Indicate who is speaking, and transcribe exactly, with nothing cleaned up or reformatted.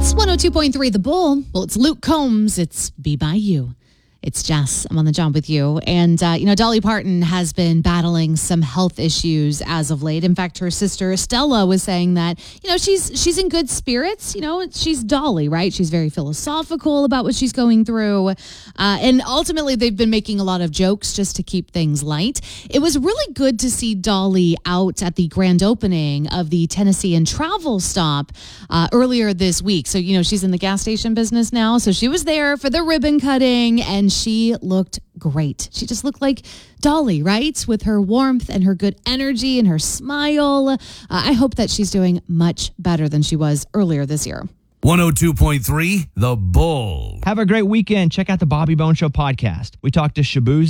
Speaker 1: It's one oh two point three The Bull. Well, it's Luke Combs. It's Be By You. It's Jess. I'm on the job with you. And, uh, you know, Dolly Parton has been battling some health issues as of late. In fact, her sister Stella was saying that, you know, she's she's in good spirits. You know, she's Dolly, right? She's very philosophical about what she's going through. Uh, and ultimately, they've been making a lot of jokes just to keep things light. It was really good to see Dolly out at the grand opening of the Tennessee and Travel stop uh, earlier this week. So, you know, she's in the gas station business now. So she was there for the ribbon cutting, and she looked great. She just looked like Dolly, right? With her warmth and her good energy and her smile. Uh, I hope that she's doing much better than she was earlier this year.
Speaker 2: one oh two point three The Bull.
Speaker 3: Have a great weekend. Check out the Bobby Bone Show podcast. We talked to Shaboozey